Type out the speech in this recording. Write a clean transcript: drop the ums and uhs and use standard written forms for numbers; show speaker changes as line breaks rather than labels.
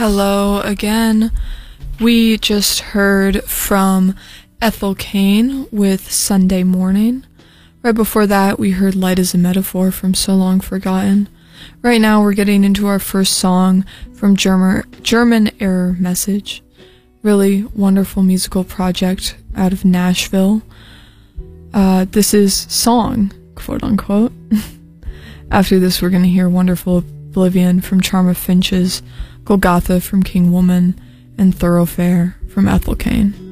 Hello again. We just heard from Ethel Cain with Sunday Morning. Right before that, we heard Light as a Metaphor from So Long Forgotten. Right now, we're getting into our first song from German Error Message. Really wonderful musical project out of Nashville. This is Song, quote unquote. After this, we're going to hear Wonderful Oblivion from Charma Finches, Golgotha from King Woman, and Thoroughfare from Ethel Cain.